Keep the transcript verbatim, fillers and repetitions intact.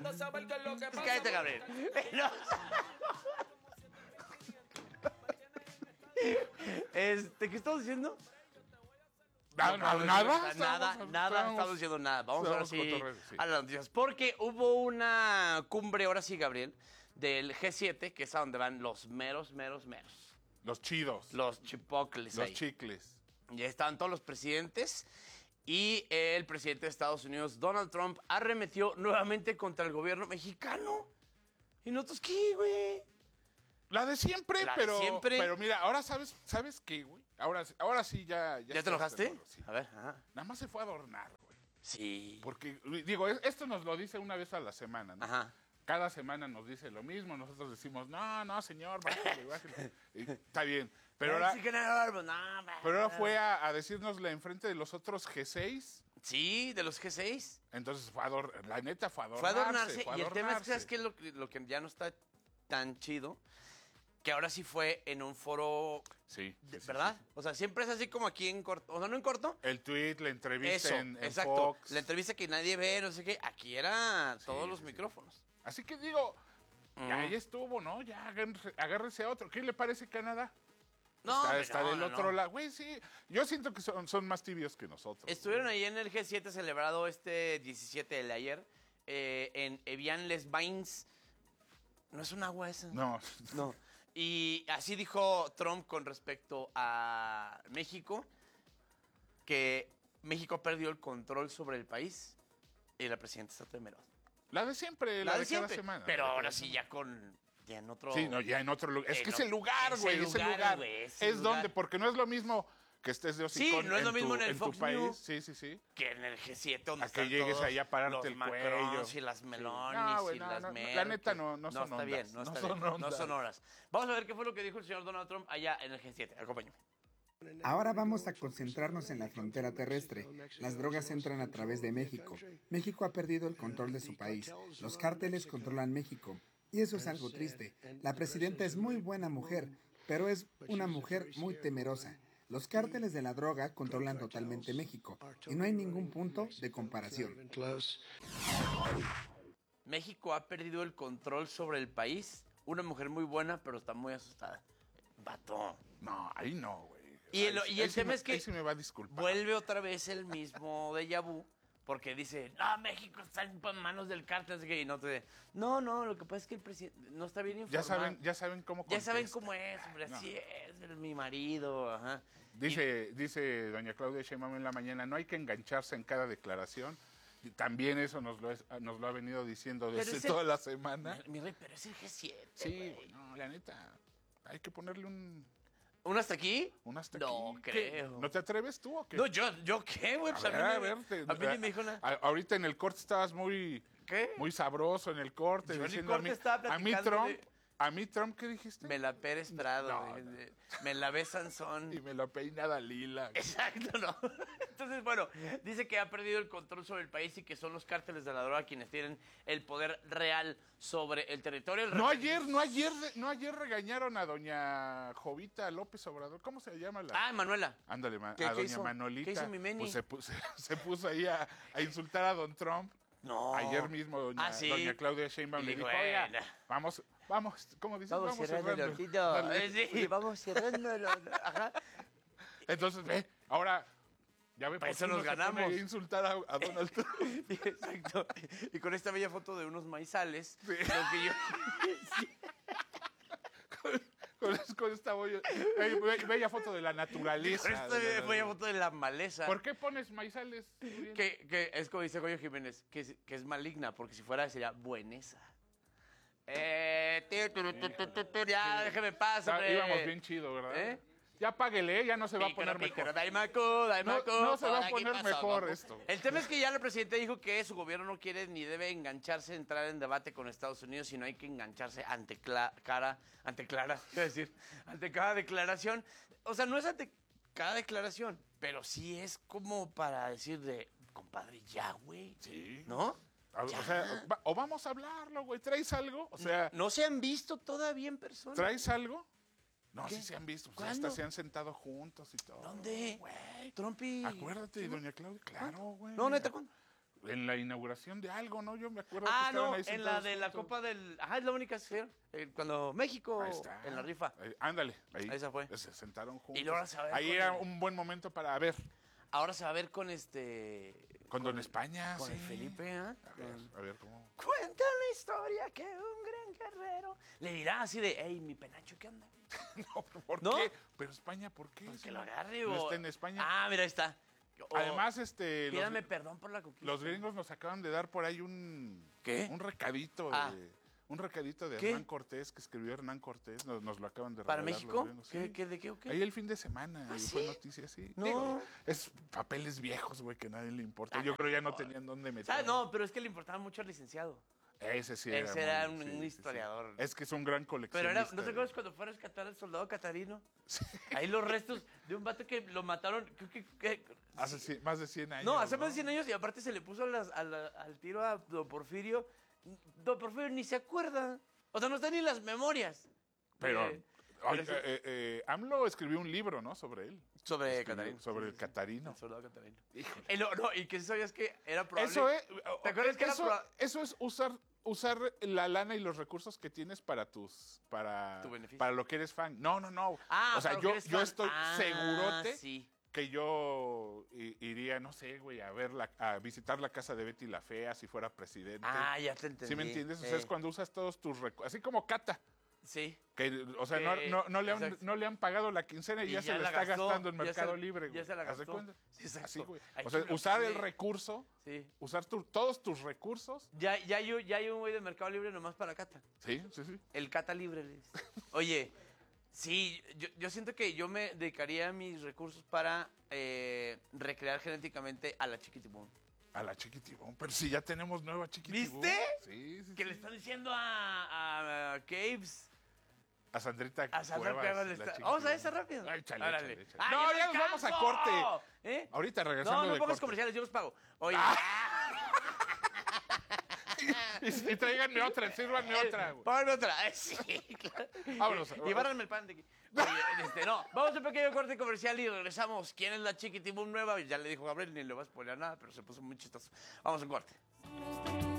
Cállate, Gabriel. No. Este, ¿qué estamos diciendo? No, no, no, nada. Nada, Estamos- nada, estamos- estamos diciendo nada. Vamos ahora estamos sí cotorreando, sí. a las noticias. Porque hubo una cumbre, ahora sí, Gabriel, del G siete, que es a donde van los meros, meros, meros. Los chidos. Los chipocles Los ahí. chicles. Ya estaban todos los presidentes. Y el presidente de Estados Unidos, Donald Trump, arremetió nuevamente contra el gobierno mexicano. ¿Y nosotros qué, güey? La de siempre, La de pero. siempre. Pero mira, ahora sabes, ¿sabes qué, güey? Ahora, ahora sí ya. ¿Ya, te estás enojaste? de acuerdo, sí. A ver, ajá. Nada más se fue a adornar, güey. Sí. Porque, digo, es- esto nos lo dice una vez a la semana, ¿no? Ajá. Cada semana nos dice lo mismo, nosotros decimos, no, no, señor, bájale, bájale. Y está bien. Pero ahora, Sí, que no, pues, no, pero ahora fue a, a decírnosla enfrente de los otros G seis. Sí, de los G seis. Entonces fue a ador- la neta fue a Fue a adornarse. adornarse. fue a Y el tema es que, adornarse. ¿sabes qué es lo, que- lo que ya no está tan chido? Que ahora sí fue en un foro, Sí, de- sí, sí, ¿verdad? sí. O sea, siempre es así como aquí en corto. O sea, no en corto. El tweet, la entrevista Eso, en, en exacto. Fox. La entrevista que nadie ve, no sé qué. Aquí era todos Sí, los sí, sí. micrófonos. Así que digo, ya, Mm. ya estuvo, ¿no? Ya agárrese, agárrese a otro. ¿Qué le parece Canadá? No, está hombre, está no, del no, otro no. lado. Güey, sí. Yo siento que son, son más tibios que nosotros. Estuvieron ahí en el G siete celebrado este diecisiete del ayer eh, en Evian-les-Bains. ¿No es un agua esa? No. No. Y así dijo Trump con respecto a México, que México perdió el control sobre el país y la presidenta está temerosa. La de siempre, la, de, cada semana. Pero La de cada ahora sí semana. ya con ya en otro. Sí, no, ya en otro lugar. Es En que es otro- el lugar, es güey. el Es el lugar, lugar. güey, es Es, el lugar. donde, porque no es lo mismo que estés de Sí, hocicón no es lo en mismo tu, en el en tu Fox país. News. Sí, sí, sí. Que en el G siete donde A que están llegues todos ahí a pararte los el Macrons cuello. y las Sí. Melonis No, güey, y no, las no, no. Merkel. La neta no- no son está ondas, bien, no, no está son bien, no ondas. son horas. Vamos a ver qué fue lo que dijo el señor Donald Trump allá en el G siete. Acompáñame. Ahora vamos a concentrarnos en la frontera terrestre. Las drogas entran a través de México. México ha perdido el control de su país. Los cárteles controlan México. Y eso es algo triste. La presidenta es muy buena mujer, pero es una mujer muy temerosa. Los cárteles de la droga controlan totalmente México y no hay ningún punto de comparación. México ha perdido el control sobre el país. Una mujer muy buena, pero está muy asustada. Vato. No, ahí no, güey. Y el, Ahí- y el ahí sí tema me- es que ahí sí me va a disculpar. vuelve otra vez el mismo déjà vu, porque dice, no, México está en manos del cártel, así que, y no te... No, no, lo que pasa es que el presidente no está bien informado. Ya saben, ya saben cómo Ya saben contesta. cómo es, hombre, No. así es, es mi marido, ajá. Dice, dice doña Claudia Sheinbaum en la mañana, no hay que engancharse en cada declaración. Y también eso nos lo, es- nos lo ha venido diciendo Pero desde es el- toda la semana. Mi, mi rey, pero es el G siete, Sí, güey. güey, no, la neta, hay que ponerle un, ¿Un hasta aquí? un hasta No aquí. ¿Qué? creo. ¿No te atreves tú o qué? No, yo, ¿yo qué, güey? A Pues a, ver, mí, a no- ver, te- a mí ni me dijo nada. a- ahorita en el corte estabas muy, ¿Qué? muy sabroso en el corte. Yo en el diciendo corte a mí, estaba a mí platicando Trump, de- a mí Trump, ¿qué dijiste? Me la Pérez Prado, No, güey, no. de- me la ve Sansón. Y me lo peinada lila. Exacto, ¿no? Entonces, bueno, dice que ha perdido el control sobre el país y que son los cárteles de la droga quienes tienen el poder real sobre el territorio. El No re- ayer, no ayer, no ayer regañaron a doña Jovita López Obrador. ¿Cómo se llama la? Ah, Manuela. Ándale, ma- ¿Qué- a qué doña hizo? Manolita. ¿Qué hizo mi Meni? Pues se puso, se puso ahí a, a insultar a don Trump. No. Ayer mismo doña, Ah, sí. doña Claudia Sheinbaum Y le dijo, dijo, oiga, "Bueno". vamos, vamos, ¿cómo dices? Vamos, cerrando, Lorquito. Dale. Eh, sí, vamos cerrándolo. Ajá. Entonces, ve, ahora, ya ve, Para por eso qué nos no se pone ganamos. a insultar a, a Donald Trump. Exacto. Y con esta bella foto de unos maizales, Sí. lo que yo... con, con esta boya- eh, be- bella foto de la naturaleza. Con esta de la- bella foto de la maleza. ¿Por qué pones maizales? Uriel? Que, que es como dice Goyo Jiménez, que es, que es maligna, porque si fuera sería buenesa. Eh, tío, tu, tu, tu, tu, tu, ya, déjame pasar. Ah, íbamos bien chido, ¿verdad? ¿Eh? Ya páguele, ya no se va a poner Pícaro, mejor. Daimaku, Daimaku, No- no se va a por aquí poner pasó, mejor papu. esto. El tema es que ya la presidenta dijo que su gobierno no quiere ni debe engancharse, entrar en debate con Estados Unidos, sino hay que engancharse ante cla- cara, ante Clara, quiero decir, ante cada declaración. O sea, no es ante cada declaración, pero sí es como para decir de, compadre, ya, güey. Sí. ¿No? A- Ya. O sea, va- o vamos a hablarlo, güey. ¿Traes algo? O sea, ¿No se han visto todavía en persona? ¿traes algo? No, ¿Qué? sí se han visto. Pues ¿Cuándo? hasta se han sentado juntos y todo. ¿Dónde? Güey. Trump y... Acuérdate, doña Claudia. Claro, güey. No, neta, ¿cuándo? En la inauguración de algo, ¿no? Yo me acuerdo que Ah, estaban no, ahí en la sentados de la juntos. Copa del... Ajá, es la única que se hicieron. Eh, Cuando México Ahí está. en la rifa. Ahí- ándale, ahí. Esa fue. Se sentaron juntos. Y luego ahora se va a ver ahí con era el- un buen momento para ver. Ahora se va a ver con este... Con Don España, Con sí. el Felipe, ¿ah? A ver, a ver cómo. Cuenta la historia que un gran guerrero le dirá así de, hey, mi penacho, ¿qué onda? No, ¿por ¿No? qué? Pero España, ¿por qué? Pues Si que lo no- agarre, no o... está en España. Ah, mira, ahí está. O, Además, este, los, pídame perdón por la conquista. los gringos nos acaban de dar por ahí un... ¿Qué? Un recadito Ah. de... Un recadito de ¿Qué? Hernán Cortés, que escribió Hernán Cortés, nos, nos lo acaban de ¿Para regalar los México? gringos, ¿Qué, sí. qué, ¿De qué o qué? Ahí el fin de semana, ¿Ah, y sí? fue noticia, sí. No. Digo, es papeles viejos, güey, que a nadie le importa. Yo creo ya no tenían dónde meter. ¿Sabes? No, pero es que le importaba mucho al licenciado. Ese sí era. Ese era muy- un, sí, un sí, sí. historiador. Es que es un gran Pero coleccionista. era, ¿no te güey. acuerdas cuando fue a rescatar al soldado catarino? Ahí los restos de un vato que lo mataron, creo que... que- Hace cien- más de cien años. no, hace más de cien años y aparte se le puso a las- a la- al tiro a Don Porfirio. Don Porfirio ni se acuerda. O sea, no está ni en las memorias. Pero, Eh, oye, pero sí. eh, eh, AMLO escribió un libro, ¿no? Sobre él. Sobre Escribió Catarino. Sobre Sí, el sí, sí. Catarino. El soldado catarino. Híjole. Y, lo- no, y que sabías que era probable... Eso es. ¿Te acuerdas que era eso, proba- eso es usar, usar la lana y los recursos que tienes para tus. Para, Tu beneficio. para lo que eres fan. No, no, no. Ah, o sea, para lo que yo, eres yo fan. estoy Ah, segurote sí. que yo i- iría, no sé, güey, a ver la, a visitar la casa de Betty la Fea si fuera presidente. Ah, ya te entendí. ¿Sí me entiendes? O sea, Eh, es cuando usas todos tus recursos. Así como Cata. Sí. Que, o sea, no, Que- no, no le han, exacto. no le han pagado la quincena y, Y ya, ya se la la está gastó, gastando en ya Mercado se- Libre, ya güey. se la ¿Haz de gastó. cuenta? Sí, exacto. Así, güey. Ay, O sea, chulo, usar el sí. recurso, Sí. usar tu- todos tus recursos. Ya, ya, hay, un- ya hay un güey de Mercado Libre nomás para Cata. Sí, sí, sí. El Cata Libre. le dice. Oye, sí, yo, yo siento que yo me dedicaría mis recursos para eh, recrear genéticamente a la Chiquitibum. A la Chiquitibum. Pero si ya tenemos nueva Chiquitibum. ¿Viste? Sí, sí. Que sí. le están diciendo a, a Caves. A Sandrita A Sandra Cuevas, Cuevas le la está... Vamos a Chiquitibum. esa rápido. Ay, chale, Órale. chale, chale. ¡Ay, No, no ya nos vamos a alcanzo! corte. ¿Eh? Ahorita regresando No, no de pongas corte. comerciales, yo los pago. Oye, Y, y tráiganme otra, sírvanme otra, güey. pónganme otra. Eh, Sí, claro. Vámonos. Y bárranme el pan de aquí. Oye, este, no, vamos a un pequeño corte comercial y regresamos. ¿Quién es la Chiquitibum nueva? Ya le dijo Gabriel, ni le va a spoiler nada, pero se puso muy chistoso. Vamos a un corte.